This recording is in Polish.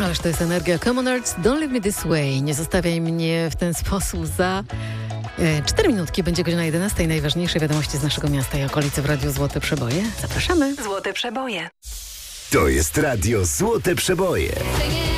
Ależ to jest energia. Common Arts, Don't Leave Me This Way. Nie zostawiaj mnie w ten sposób. Za 4 minutki będzie godzina 11. Najważniejsze wiadomości z naszego miasta i okolicy w Radiu Złote Przeboje. Zapraszamy. Złote Przeboje. To jest Radio Złote Przeboje.